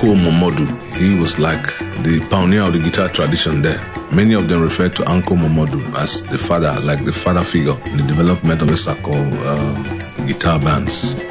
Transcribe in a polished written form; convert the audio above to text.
Uncle Momodu. He was like the pioneer of the guitar tradition there. Many of them refer to Uncle Momodu as the father, like the father figure in the development of Esako guitar bands.